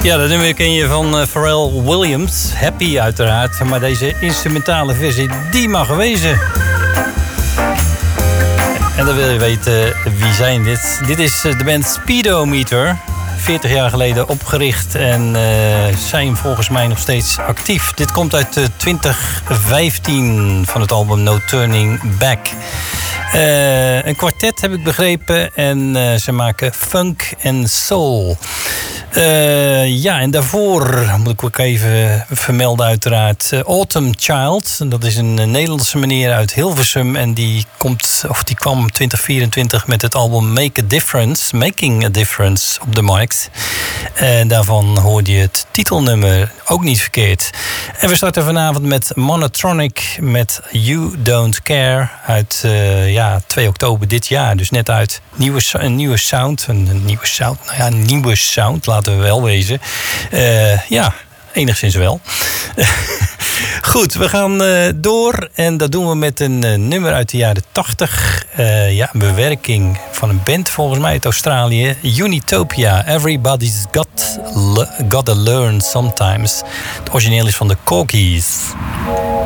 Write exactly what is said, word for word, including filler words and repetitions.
Ja, dat nummer ken je van uh, Pharrell Williams. Happy uiteraard. Maar deze instrumentale versie, die mag wezen. En dan wil je weten, wie zijn dit? Dit is de band Speedometer. veertig jaar geleden opgericht en uh, zijn volgens mij nog steeds actief. Dit komt uit uh, twintig vijftien van het album No Turning Back. Uh, een kwartet heb ik begrepen en uh, ze maken funk en soul. Uh, ja, en daarvoor moet ik ook even vermelden uiteraard uh, Autumn Child. Dat is een uh, Nederlandse meneer uit Hilversum en die komt, of die kwam twintig vierentwintig met het album Make a Difference, Making a Difference op de markt. En daarvan hoorde je het titelnummer ook niet verkeerd. En we starten vanavond met Monotronic met You Don't Care uit uh, ja, twee oktober dit jaar. Dus net uit. Nieuwe, een nieuwe sound. Een, een nieuwe sound. Nou ja, een nieuwe sound, laten we wel wezen. Uh, ja, enigszins wel. Goed, we gaan uh, door. En dat doen we met een uh, nummer uit de jaren tachtig. Uh, ja, een bewerking van een band volgens mij uit Australië. Unitopia. Everybody's got, le- gotta learn sometimes. Het origineel is van de Corgis.